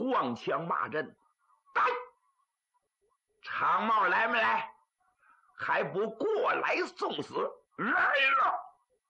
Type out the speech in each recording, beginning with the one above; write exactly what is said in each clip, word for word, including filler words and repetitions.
撞枪骂阵。来，长帽来没来？还不过来送死？来了！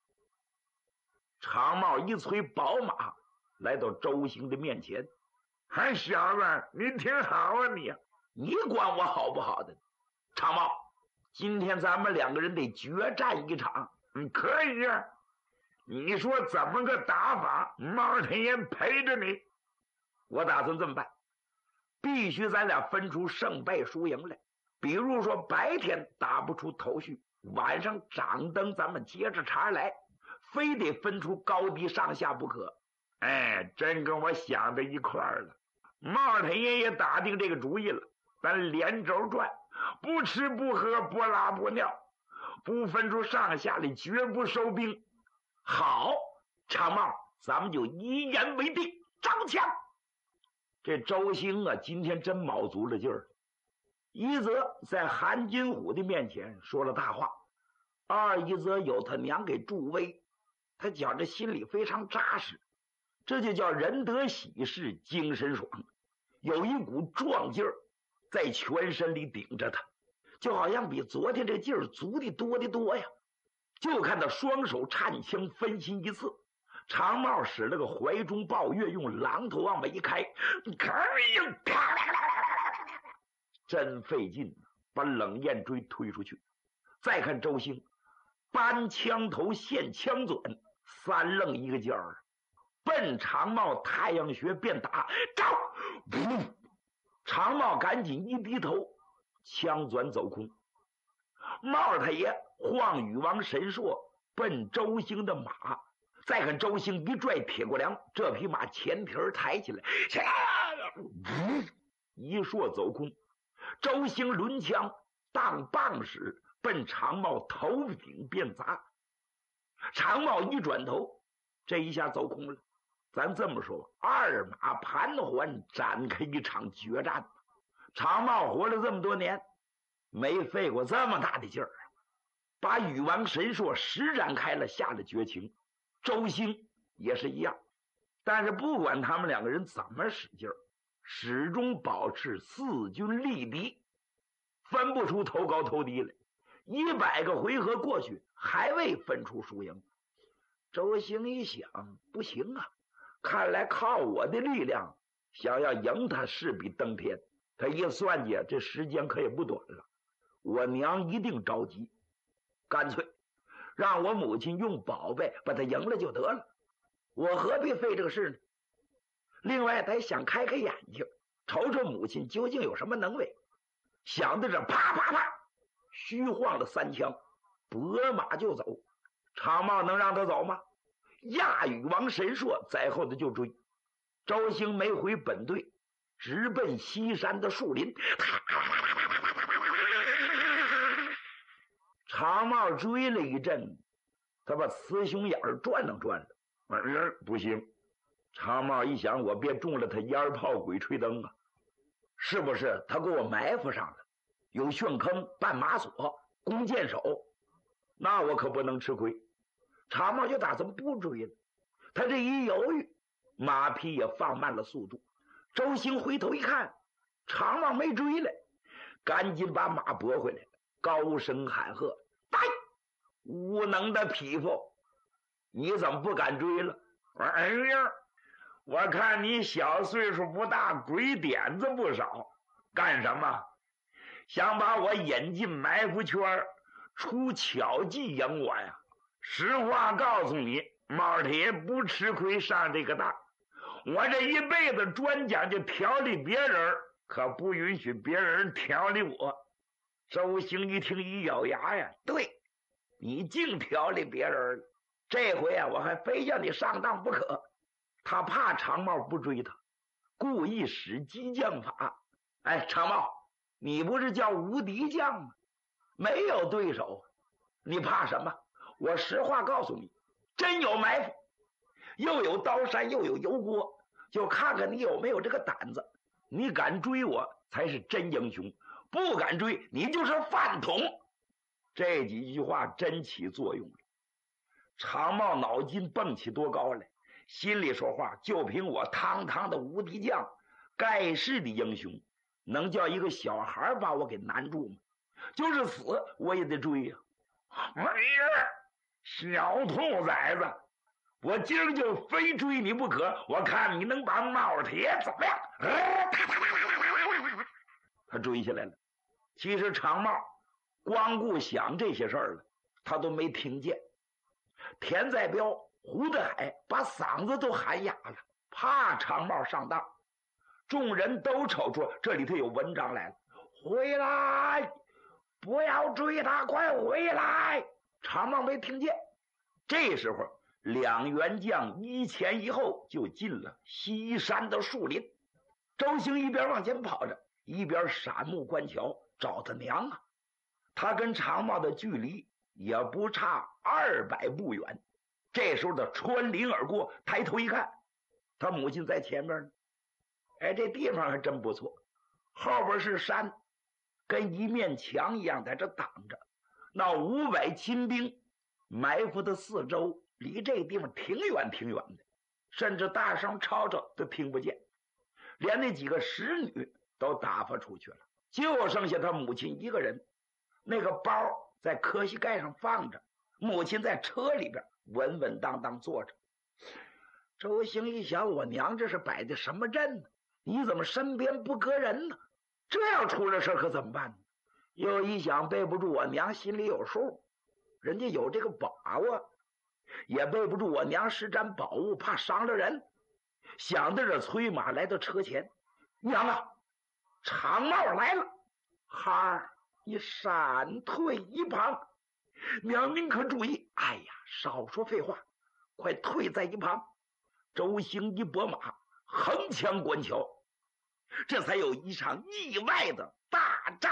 长帽一催宝马，来到周兴的面前。还小子，你挺好啊你！你管我好不好的？长帽，今天咱们两个人得决战一场。嗯，可以呀、啊。你说怎么个打法？猫天爷陪着你。我打算这么办，必须咱俩分出胜败输赢来。比如说白天打不出头绪，晚上掌灯咱们接着茬来，非得分出高低上下不可。哎，真跟我想的一块儿了。猫天爷也打定这个主意了，咱连轴转，不吃不喝，不拉不尿，不分出上下来，绝不收兵。好，长帽，咱们就一言为定，张枪。这周兴啊，今天真卯足了劲儿。一则在韩金虎的面前说了大话，二一则有他娘给助威，他觉着心里非常扎实，这就叫人得喜事精神爽，有一股壮劲儿在全身里顶着他，就好像比昨天这劲儿足的多的多呀。就看他双手颤枪分心一次，长帽使了个怀中抱月，用榔头往外一开，真费劲，把冷焰锥推出去。再看周兴，搬枪头现枪转，三愣一个劲儿，奔长帽太阳穴便打。招！噗！长帽赶紧一低头，枪转走空。帽太爷晃羽王神硕奔周兴的马，再看周兴一拽铁过梁，这匹马前蹄儿抬起来，一硕走空。周兴抡枪当棒使，奔长帽头顶便砸。长帽一转头，这一下走空了。咱这么说，二马盘桓，展开一场决战。长帽活了这么多年，没费过这么大的劲儿，把羽王神硕施展开了，下了绝情。周兴也是一样，但是不管他们两个人怎么使劲儿，始终保持四军力敌，分不出头高头低来。一百个回合过去，还未分出输赢。周兴一想，不行啊，看来靠我的力量想要赢他势比登天。他一算计，这时间可也不短了，我娘一定着急，干脆让我母亲用宝贝把他赢了就得了，我何必费这个事呢？另外得想开开眼睛，瞅瞅母亲究竟有什么能为。想到这，啪啪啪虚晃了三枪，拨马就走。长帽能让他走吗？亚羽王神硕在后头就追。周兴没回本队，直奔西山的树林。长帽追了一阵，他把雌雄眼儿转了转了，嗯，不行。长帽一想，我别中了他烟炮鬼吹灯啊，是不是他给我埋伏上了？有旋坑、绊马索、弓箭手，那我可不能吃亏。长帽就打算不追了。他这一犹豫，马匹也放慢了速度。周兴回头一看，长帽没追来，赶紧把马拨回来，高声喊喝：“来，无能的匹夫，你怎么不敢追了？”哎呀，我看你小岁数不大，鬼点子不少，干什么？想把我引进埋伏圈，出巧计赢我呀？实话告诉你，猫铁不吃亏上这个当。我这一辈子专讲究调理别人，可不允许别人调理我。周兴一听一咬牙呀，对，你净调理别人了，这回啊，我还非要你上当不可。他怕长帽不追他，故意使激将法。哎，长帽，你不是叫无敌将吗？没有对手，你怕什么？我实话告诉你，真有埋伏，又有刀山又有油锅，就看看你有没有这个胆子。你敢追我才是真英雄，不敢追你就是饭桶。这几句话真起作用了。长帽脑筋蹦起多高来，心里说话，就凭我堂堂的无敌将， 盖世的英雄，能叫一个小孩把我给难住吗？就是死我也得追呀、啊！没事，小兔崽子，我今儿就非追你不可，我看你能把帽铁怎么样？他追下来了。其实长帽光顾想这些事儿了，他都没听见。田在彪、胡德海把嗓子都喊哑了，怕长帽上当。众人都瞅出这里头有文章来了，回来，不要追他，快回来！长帽没听见。这时候两员将一前一后就进了西山的树林。周兴一边往前跑着，一边闪目观瞧，找他娘啊！他跟长帽的距离也不差二百步远。这时候他穿林而过，抬头一看，他母亲在前面呢。哎，这地方还真不错，后边是山，跟一面墙一样在这挡着。那五百亲兵埋伏的四周，离这地方挺远挺远的，甚至大声吵吵都听不见。连那几个使女都打发出去了，就剩下他母亲一个人。那个包在磕膝盖上放着，母亲在车里边稳稳当当坐着。周兴一想，我娘这是摆的什么阵呢？你怎么身边不搁人呢？这要出了事可怎么办呢？又一想，背不住我娘心里有数，人家有这个把握，也背不住我娘施展宝物，怕伤了人。想到这，催马来到车前，娘啊，长帽来了！孩儿，你闪退一旁，娘您可注意！哎呀，少说废话，快退在一旁。周兴一拨马，横枪观瞧，这才有一场意外的大